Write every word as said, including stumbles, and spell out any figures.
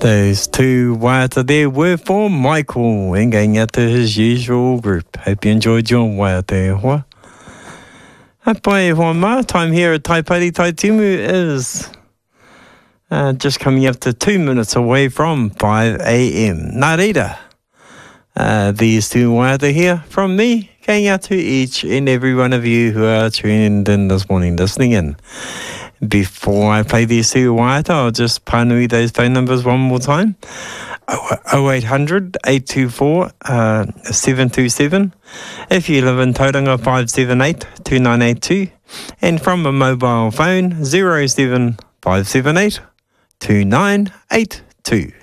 Those two waiata there were for Michael and going out to his usual group. Hope you enjoyed your waiata hoa. Hapai hoa ma, time here at Taipari Taitimu is uh, just coming up to two minutes away from five a.m. Nā reira, uh, these two waiata here from me, going out to each and every one of you who are tuned in this morning, listening in. Before I play these two waiata, I'll just pānui those phone numbers one more time. oh eight hundred, eight two four, seven two seven. If you live in Tauranga, five seven eight, two nine eight two. And from a mobile phone, zero seven five seven eight, two nine eight two.